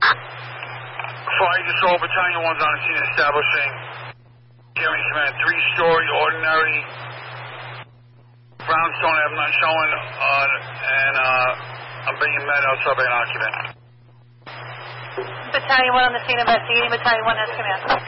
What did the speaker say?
Fire control, battalion 1's on the scene establishing. Carrying command, 3-story, ordinary. Brownstone, I'm not showing, and I'm bringing med outside by an occupant. Battalion 1 on the scene investigating. Battalion 1 has command.